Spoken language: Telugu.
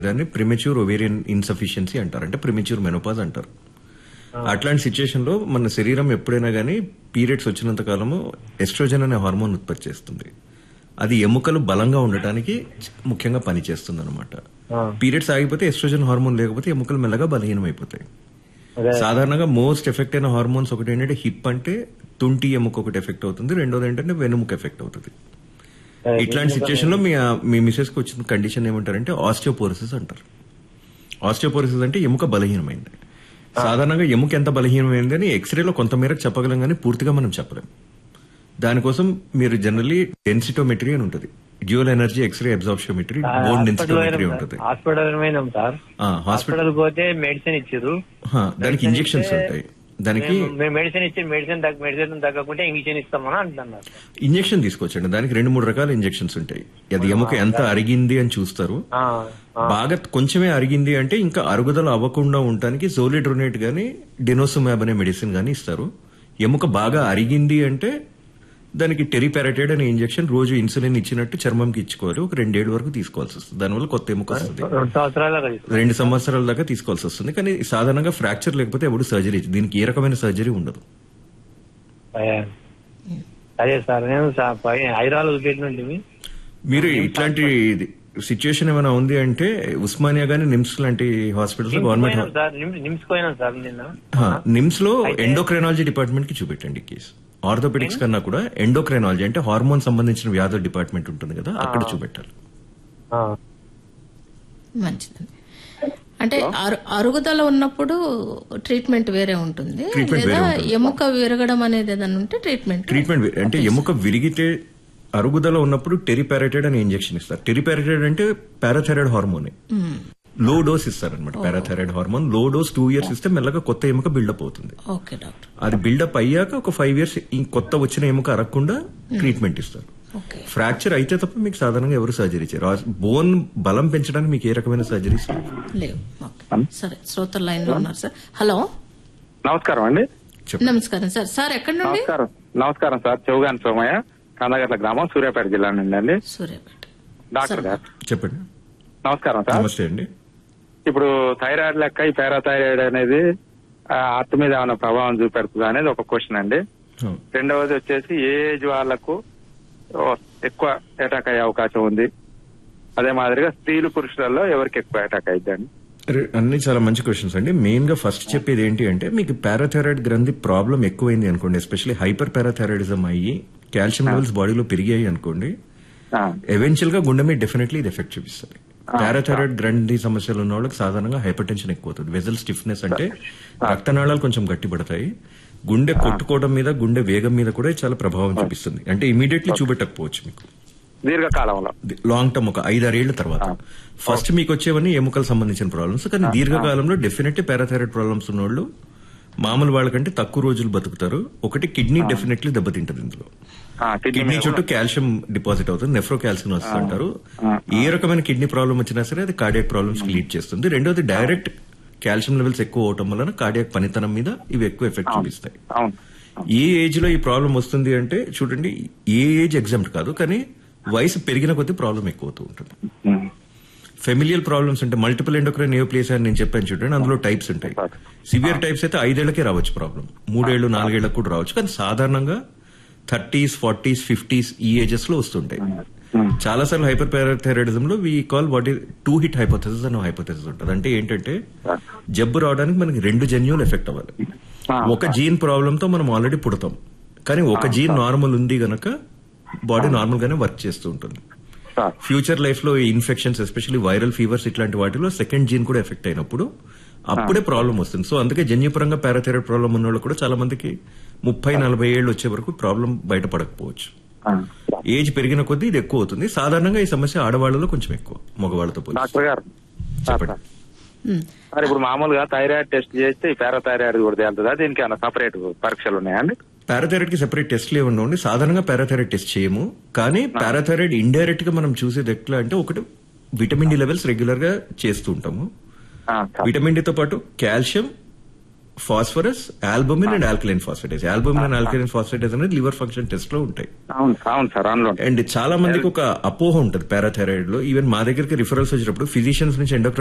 దాన్ని ప్రిమెచ్యూర్ ఒవేరియన్ ఇన్సఫిషియన్సీ అంటారు, అంటే ప్రిమెచ్యూర్ మెనోపాజ్ అంటారు. అట్లాంటి సిచ్యుయేషన్ లో మన శరీరం ఎప్పుడైనా గానీ పీరియడ్స్ వచ్చినంత కాలము ఎస్ట్రోజన్ అనే హార్మోన్ ఉత్పత్తి చేస్తుంది. అది ఎముకలు బలంగా ఉండటానికి ముఖ్యంగా పనిచేస్తుంది అనమాట. పీరియడ్స్ ఆగిపోతే ఎస్ట్రోజన్ హార్మోన్ లేకపోతే ఎముకలు మెల్లగా బలహీనమైపోతాయి. సాధారణంగా మోస్ట్ ఎఫెక్ట్ అయిన హార్మోన్స్ ఒకటి ఏంటంటే హిప్ అంటే తుంటి ఎముక ఒకటి ఎఫెక్ట్ అవుతుంది, రెండోది ఏంటంటే వెనుముక ఎఫెక్ట్ అవుతుంది. ఇట్లాంటి సిచ్యుయేషన్ లో మీ మిసెస్ కి వచ్చిన కండిషన్ ఏమంటారంటే ఆస్టియోపోరోసిస్ అంటారు. ఆస్టియోపోరోసిస్ అంటే ఎముక బలహీనమైంది. సాధారణంగా ఎముక ఎంత బలహీనమైంది అని ఎక్స్రేలో కొంతమేరకు చెప్పగలం కానీ పూర్తిగా మనం చెప్పలేం. దానికోసం మీరు జనరల్లీ డెన్సిటోమెట్రీ అని ఉంటుంది, dual energy x ray అబ్జార్ప్షియోమెట్రీ, bone densitometry ఉంటుంది. హాస్పిటల్ పోతే మెడిసిన్ ఇచ్చారు, దానికి ఇంజెక్షన్స్ ఉంటాయి. దానికి మెడిసిన్ ఇచ్చి మెడిసిన్ తగ్గకుంటే ఇంజెక్షన్ ఇస్తామని అంటున్నారు. ఇంజెక్షన్ తీసుకోవచ్చండి. దానికి 2-3 రకాల ఇంజెక్షన్స్ ఉంటాయి. అది ఎముక ఎంత అరిగింది అని చూస్తారు. బాగా కొంచెమే అరిగింది అంటే ఇంకా అరుగుదల అవ్వకుండా ఉండటానికి జోలిడ్రోనేట్ గానీ డెనోసుమాబ్ అనే మెడిసిన్ గానీ ఇస్తారు. ఎముక బాగా అరిగింది అంటే దానికి టెరిపారటైడ్ అనే ఇంజెక్షన్ రోజు ఇన్సులిన్ ఇచ్చినట్టు చర్మంకి ఇచ్చుకోవాలి. ఒక 2 ఏళ్ల వరకు తీసుకోవాల్సి వస్తుంది. దానివల్ల కొత్త ఎముక వస్తుంది. 2 సంవత్సరాల దాకా తీసుకోవాల్సి వస్తుంది. కానీ సాధారణంగా ఫ్రాక్చర్ లేకపోతే ఎప్పుడు సర్జరీ, దీనికి ఏ రకమైన సర్జరీ ఉండదు. అదే సార్, నేను హైదరాబాద్ పెట్టినండి. మీరు ఇట్లాంటి సిచ్యుయేషన్ ఏమైనా ఉంది అంటే ఉస్మానియా గానీ నిమ్స్ లాంటి హాస్పిటల్స్, గవర్నమెంట్ నిమ్స్ లో ఎండోక్రైనాలజీ డిపార్ట్మెంట్ కి చూపెట్టండి కేసు. ఆర్థోపెడిక్స్ కన్నా కూడా ఎండోక్రైనాలజీ అంటే హార్మోన్ సంబంధించిన వ్యాధుల డిపార్ట్మెంట్ ఉంటుంది కదా, అక్కడ చూపెట్టాలి. మంచిదండి. అంటే అరుగుదల ఉన్నప్పుడు ట్రీట్మెంట్ వేరే ఉంటుంది, ఎముక విరగడం అనేది ఏదైనా ఉంటే ట్రీట్మెంట్ అంటే ఎముక విరిగితే అరుగుదల ఉన్నప్పుడు టెరిపారటైడ్ అనే ఇంజెక్షన్ ఇస్తారు. టెరిపారటైడ్ అంటే పారాథైరాయిడ్ హార్మోన్, లో డోస్ ఇస్తారనమాట. Parathyroid hormone low dose 2 years ఇస్తే మెల్లగా కొత్త ఎముక బిల్డప్ అవుతుంది. అది బిల్డప్ అయ్యాక ఒక 5 years కొత్త వచ్చిన ఎముక అరగకుండా ట్రీట్మెంట్ ఇస్తారు. ఫ్రాక్చర్ అయితే తప్ప మీకు సాధారణంగా ఎవరు సర్జరీ చేయరు. బోన్ బలం పెంచడానికి మీకు ఏ రకమైన సర్జరీస్ లేవు. సరే, శ్రోతల లైన్ లో ఉన్నారు సార్. హలో, నమస్కారం అండి. నమస్కారం సార్. సార్ ఎక్కడి నుండి? నమస్కారం సార్, చౌగాని సోమయ్య, కందగట్ల గ్రామం, సూర్యాపేట జిల్లా నుండి అండి. సూర్యాపేట. డాక్టర్ గారు చెప్పండి. నమస్కారం సార్. నమస్తే అండి. ఇప్పుడు థైరాయిడ్ లెక్క ఈ పారాథైరాయిడ్ అనేది హార్ట్ మీద ఏమైనా ప్రభావం చూపెడుతుంది అనేది ఒక క్వశ్చన్ అండి. రెండవది వచ్చేసి ఏ ఏజ్ వాళ్లకు ఎక్కువ అటాక్ అయ్యే అవకాశం ఉంది, అదే మాదిరిగా స్త్రీలు పురుషులలో ఎవరికి ఎక్కువ అటాక్ అయిద్దండి? అన్ని చాలా మంచి క్వశ్చన్స్ అండి. మెయిన్ గా ఫస్ట్ చెప్పేది ఏంటి అంటే మీకు పారాథైరాయిడ్ గ్రంథి ప్రాబ్లం ఎక్కువైంది అనుకోండి, ఎస్పెషల్లీ హైపర్ పారాథైరాయిడిజం అయ్యి కాల్షియం లెవెల్స్ బాడీలో పెరిగాయి అనుకోండి, ఎవెన్చువల్ గా గుండె మీద డెఫినెట్లీ ఇది ఎఫెక్ట్ చూపిస్తుంది. పారాథైరాయిడ్ గ్రంథి సమస్యలు ఉన్న వాళ్ళకి సాధారణంగా హైపర్ టెన్షన్ ఎక్కువ అవుతుంది. వెజల్ స్టిఫ్నెస్ అంటే రక్తనాళాలు కొంచెం గట్టిపడతాయి. గుండె కొట్టుకోవడం మీద, గుండె వేగం మీద కూడా చాలా ప్రభావం చూపిస్తుంది. అంటే ఇమీడియట్లీ చూపెట్టకపోవచ్చు మీకు, దీర్ఘకాలంలో లాంగ్ టర్మ్ ఒక 5-6 ఏళ్ల తర్వాత. ఫస్ట్ మీకు వచ్చేవన్నీ ఎముకలకు సంబంధించిన ప్రాబ్లమ్స్, కానీ దీర్ఘకాలంలో డెఫినెట్లీ పారాథైరాయిడ్ ప్రాబ్లమ్స్ ఉన్నోళ్ళు మామూలు వాళ్ళకంటే తక్కువ రోజులు బతుకుతారు. ఒకటి కిడ్నీ డెఫినెట్లీ దెబ్బతింటది. ఇందులో కిడ్నీ చుట్టూ కాల్షియం డిపాజిట్ అవుతుంది, నెఫ్రోకాల్సిన్ వస్తుంటారు. ఏ రకమైన కిడ్నీ ప్రాబ్లం వచ్చినా సరే అది కార్డియాక్ ప్రాబ్లమ్స్ కి లీడ్ చేస్తుంది. రెండోది డైరెక్ట్ కాల్షియం లెవెల్స్ ఎక్కువ అవటం వలన కార్డియాక్ పనితనం మీద ఇవి ఎక్కువ ఎఫెక్ట్ చూపిస్తాయి. ఏ ఏజ్ లో ఈ ప్రాబ్లం వస్తుంది అంటే చూడండి, ఏ ఏజ్ ఎగ్జాంప్ట్ కాదు, కానీ వయసు పెరిగిన కొద్దీ ప్రాబ్లం ఎక్కువ అవుతూ ఉంటుంది. ఫెమిలియల్ ప్రాబ్లమ్స్ అంటే మల్టిపుల్ ఎండోక్రైన్ నియోప్లేసియా అని నేను చెప్పాను చూడండి, అందులో టైప్స్ ఉంటాయి. సివియర్ టైప్స్ అయితే 5 ఏళ్లకే రావచ్చు ప్రాబ్లం, 3 ఏళ్లు 4 ఏళ్లకు కూడా రావచ్చు. కానీ సాధారణంగా 30s, 40s, 50s ఈ ఏజెస్ లో వస్తుంటాయి. చాలా సార్లు హైపర్ పారాథైరాయిడిజం లో we call what is 2 hit hypothesis అనే హైపోథెసిస్ ఉంటుంది. అంటే ఏంటంటే జబ్బు రావడానికి మనకి 2 జన్యువులు ఎఫెక్ట్ అవ్వాలి. ఒక జీన్ ప్రాబ్లమ్ తో మనం ఆల్రెడీ పుడతాం, కానీ ఒక జీన్ నార్మల్ ఉంది గనక బాడీ నార్మల్ గానే వర్క్ చేస్తూ ఉంటుంది. ఫ్యూచర్ లైఫ్ లో ఇన్ఫెక్షన్స్, ఎస్పెషల్లీ వైరల్ ఫీవర్స్ ఇట్లాంటి వాటిలో సెకండ్ జీన్ కూడా ఎఫెక్ట్ అయినప్పుడు అప్పుడే ప్రాబ్లం వస్తుంది. సో అందుకే జన్యుపరంగా పారాథైరాయిడ్ ప్రాబ్లం ఉన్న వాళ్ళు కూడా చాలా మందికి 30-40 ఏళ్ళు వచ్చే వరకు ప్రాబ్లం బయటపడకపోవచ్చు. ఏజ్ పెరిగిన కొద్దీ ఇది ఎక్కువ అవుతుంది. సాధారణంగా ఈ సమస్య ఆడవాళ్లలో కొంచెం ఎక్కువ, మగవాళ్లతో పోలి. డాక్టర్ గారు చెప్పండి. ఇప్పుడు మామూలుగా థైరాయిడ్ టెస్ట్ చేస్తే ఈ పారాథైరాయిడ్ కూడా తేలుతుందా? దీనికి ఏమైనా సపరేట్ పరీక్షలు ఉన్నాయండి? పారాథైరాయిడ్ కి సెపరేట్ టెస్ట్లు ఏమన్నా ఉండి సాధారణంగా పారాథైరాయిడ్ టెస్ట్ చేయము. కానీ పారాథైరాయిడ్ ఇండైరెక్ట్ గా మనం చూసేది ఎట్లా అంటే, ఒకటి విటమిన్ డి లెవెల్స్ రెగ్యులర్ గా చేస్తూ ఉంటాము. విటమిన్ డితో పాటు calcium, phosphorus, albumin and alkaline phosphatase. Albumin and alkaline phosphatase అనేది లివర్ ఫంక్షన్ టెస్ట్ లో ఉంటాయి. అవును సార్, అందులో అండ్ చాలా మందికి ఒక అపోహ ఉంటుంది పారాథైరాయిడ్ లో. ఈవెన్ మా దగ్గరికి రిఫరల్స్ వచ్చినప్పుడు ఫిజిషియన్స్ నుంచి